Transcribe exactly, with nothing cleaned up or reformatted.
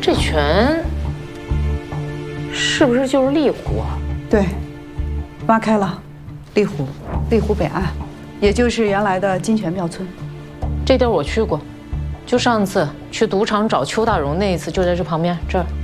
这泉是不是就是丽湖啊？ 对，挖开了，丽湖，丽湖北岸，也就是原来的金泉庙村。 这地儿我去过，就上次去赌场找邱大荣那一次，就在这旁边这儿。